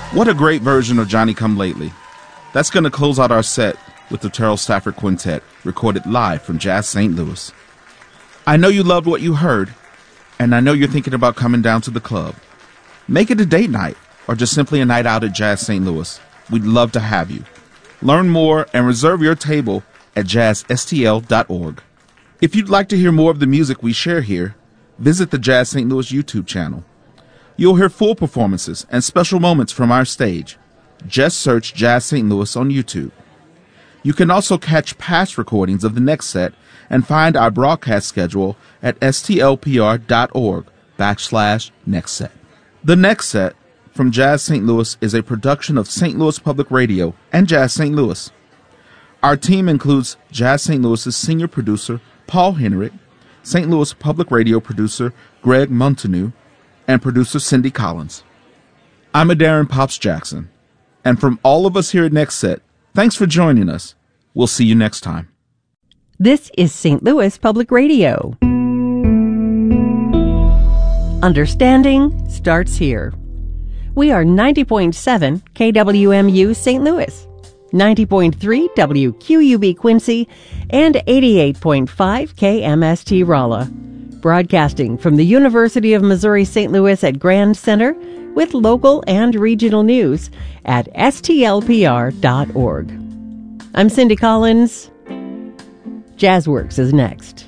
What a great version of Johnny Come Lately. That's going to close out our set with the Terrell Stafford Quintet, recorded live from Jazz St. Louis. I know you loved what you heard, and I know you're thinking about coming down to the club. Make it a date night, or just simply a night out at Jazz St. Louis. We'd love to have you. Learn more and reserve your table at jazzstl.org. If you'd like to hear more of the music we share here, visit the Jazz St. Louis YouTube channel. You'll hear full performances and special moments from our stage. Just search Jazz St. Louis on YouTube. You can also catch past recordings of the next set and find our broadcast schedule at stlpr.org/next set. The Next Set from Jazz St. Louis is a production of St. Louis Public Radio and Jazz St. Louis. Our team includes Jazz St. Louis's senior producer, Paul Henrik, St. Louis Public Radio producer, Greg Montanou, and producer Cindy Collins. I'm Darren Pops Jackson, and from all of us here at Next Set, thanks for joining us. We'll see you next time. This is St. Louis Public Radio. Understanding starts here. We are 90.7 KWMU St. Louis, 90.3 WQUB Quincy, and 88.5 KMST Rolla. Broadcasting from the University of Missouri St. Louis at Grand Center with local and regional news at stlpr.org. I'm Cindy Collins. Jazzworks is next.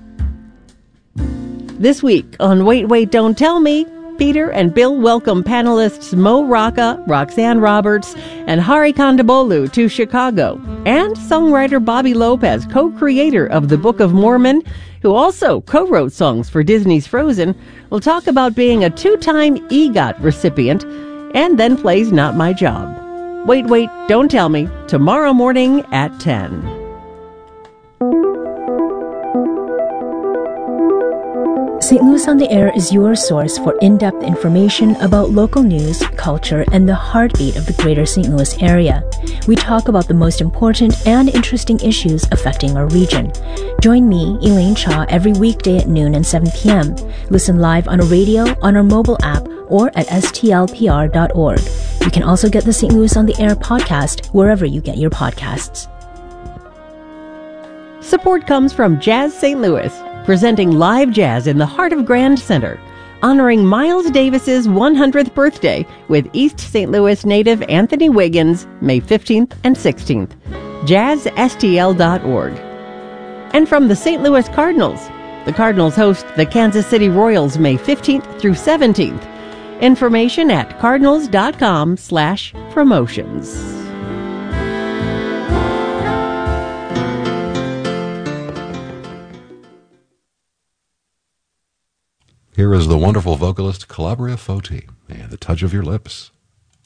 This week on Wait, Wait, Don't Tell Me, Peter and Bill welcome panelists Mo Rocca, Roxanne Roberts, and Hari Kondabolu to Chicago, and songwriter Bobby Lopez, co-creator of the Book of Mormon, who also co-wrote songs for Disney's Frozen, will talk about being a 2-time EGOT recipient and then plays Not My Job. Wait, Wait, Don't Tell Me, tomorrow morning at 10. St. Louis on the Air is your source for in-depth information about local news, culture, and the heartbeat of the greater St. Louis area. We talk about the most important and interesting issues affecting our region. Join me, Elaine Cha, every weekday at noon and 7 p.m. Listen live on a radio, on our mobile app, or at stlpr.org. You can also get the St. Louis on the Air podcast wherever you get your podcasts. Support comes from Jazz St. Louis, presenting live jazz in the heart of Grand Center, honoring Miles Davis's 100th birthday with East St. Louis native Anthony Wiggins, May 15th and 16th. jazzstl.org. And from the St. Louis Cardinals, the Cardinals host the Kansas City Royals May 15th through 17th. Information at cardinals.com/promotions. Here is the wonderful vocalist Calabria Foti and The Touch of Your Lips.